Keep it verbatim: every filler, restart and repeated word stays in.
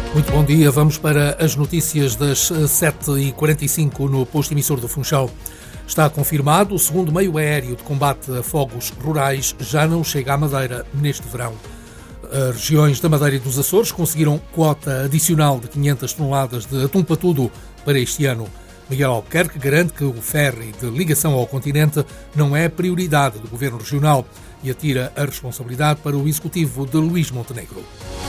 Muito bom dia, vamos para as notícias das sete e quarenta e cinco no posto emissor do Funchal. Está confirmado, o segundo meio aéreo de combate a fogos rurais já não chega à Madeira neste verão. As regiões da Madeira e dos Açores conseguiram quota adicional de quinhentas toneladas de atum patudo para este ano. Miguel Albuquerque garante que o ferry de ligação ao continente não é prioridade do governo regional e atira a responsabilidade para o executivo de Luís Montenegro.